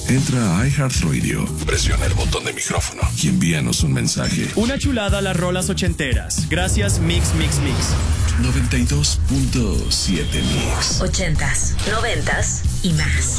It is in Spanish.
Entra a iHeartRadio, presiona el botón de micrófono y envíanos un mensaje. Una chulada las rolas ochenteras. Gracias Mix Mix Mix. 92.7 Mix. 80s, 90s y más.